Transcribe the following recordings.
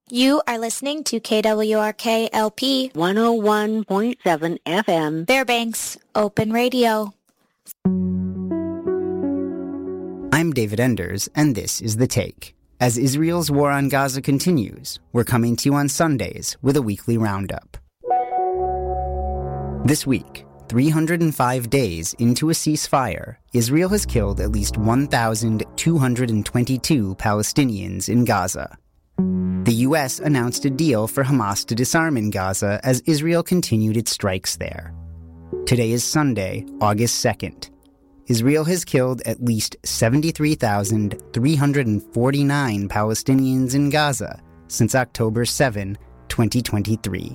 You are listening to KWRK LP 101.7 FM Fairbanks Open Radio. I'm David Enders, and this is The Take. As Israel's war on Gaza continues, we're coming to you on Sundays with a weekly roundup. This week, 305 days into a ceasefire, Israel has killed at least 1,222 Palestinians in Gaza. The U.S. announced a deal for Hamas to disarm in Gaza as Israel continued its strikes there. Today is Sunday, August 2nd. Israel has killed at least 73,349 Palestinians in Gaza since October 7, 2023.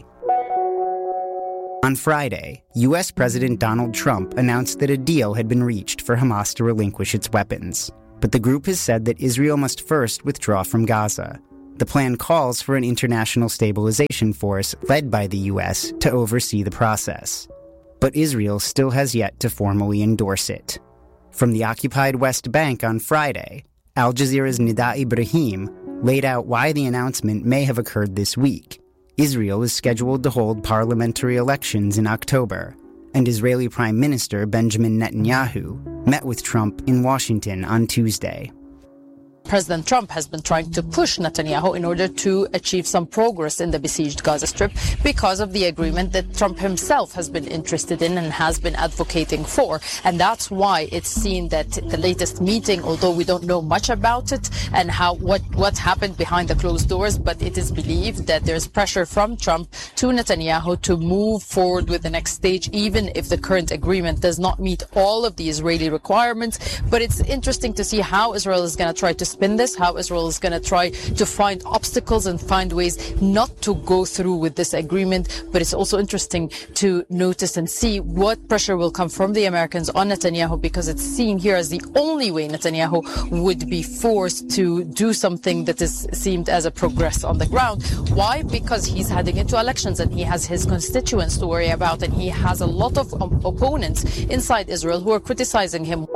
On Friday, U.S. President Donald Trump announced that a deal had been reached for Hamas to relinquish its weapons. But the group has said that Israel must first withdraw from Gaza. The plan calls for an international stabilization force led by the U.S. to oversee the process. But Israel still has yet to formally endorse it. From the occupied West Bank on Friday, Al Jazeera's Nida Ibrahim laid out why the announcement may have occurred this week. Israel is scheduled to hold parliamentary elections in October, and Israeli Prime Minister Benjamin Netanyahu met with Trump in Washington on Tuesday. President Trump has been trying to push Netanyahu in order to achieve some progress in the besieged Gaza Strip because of the agreement that Trump himself has been interested in and has been advocating for. And that's why it's seen that the latest meeting, although we don't know much about it and what happened behind the closed doors, but it is believed that there's pressure from Trump to Netanyahu to move forward with the next stage, even if the current agreement does not meet all of the Israeli requirements. But it's interesting to see how Israel is going to try to spin this, how Israel is going to try to find obstacles and find ways not to go through with this agreement. But it's also interesting to notice and see what pressure will come from the Americans on Netanyahu, because it's seen here as the only way Netanyahu would be forced to do something that is seemed as a progress on the ground. Why? Because he's heading into elections and he has his constituents to worry about, and he has a lot of opponents inside Israel who are criticizing him.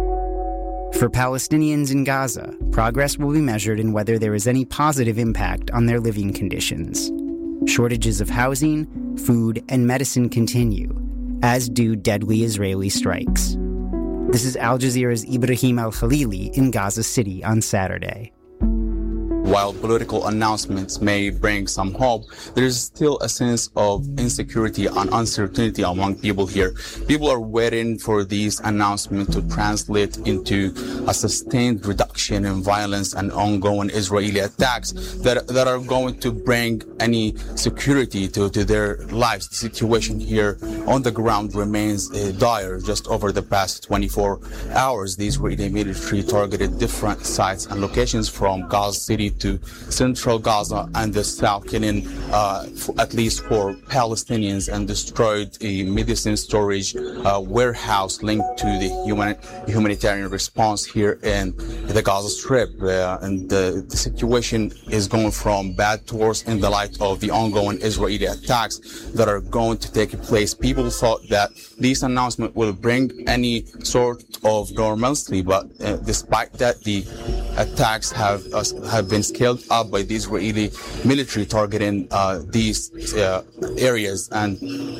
For Palestinians in Gaza, progress will be measured in whether there is any positive impact on their living conditions. Shortages of housing, food, and medicine continue, as do deadly Israeli strikes. This is Al Jazeera's Ibrahim Al-Khalili in Gaza City on Saturday. While political announcements may bring some hope, there is still a sense of insecurity and uncertainty among people here. People are waiting for these announcements to translate into a sustained reduction in violence and ongoing Israeli attacks that are going to bring any security to their lives. The situation here on the ground remains dire. Just over the past 24 hours, the Israeli military targeted different sites and locations from Gaza City to central Gaza and the south, killing at least 4 Palestinians and destroyed a medicine storage warehouse linked to the humanitarian response here in the Gaza Strip. And the situation is going from bad to worse in the light of the ongoing Israeli attacks that are going to take place. People thought that this announcement will bring any sort of normalcy, but despite that, the attacks have been scaled up by the Israeli military targeting these areas. And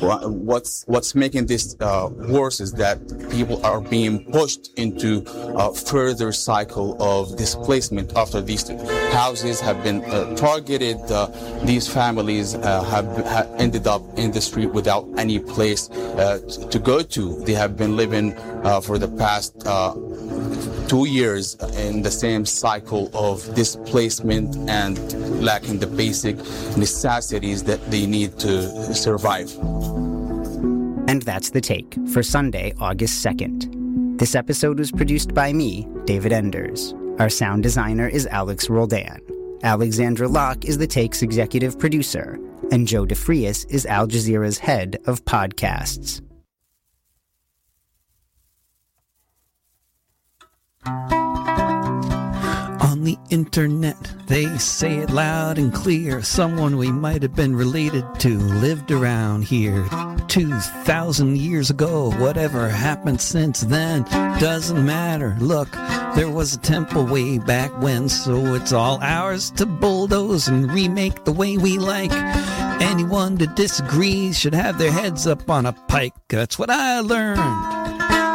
what's making this worse is that people are being pushed into a further cycle of displacement after these houses have been targeted. These families have ended up in the street without any place to go to. They have been living for the past 2 years in the same cycle of displacement and lacking the basic necessities that they need to survive. And that's The Take for Sunday, August 2nd. This episode was produced by me, David Enders. Our sound designer is Alex Roldan. Alexandra Locke is The Take's executive producer, and Joe DeFrias is Al Jazeera's head of podcasts. On the internet, they say it loud and clear. Someone we might have been related to lived around here 2,000 years ago. Whatever happened since then doesn't matter. Look, There was a temple way back when, so it's all ours to bulldoze and remake the way we like. Anyone that disagrees should have their heads up on a pike. That's what I learned.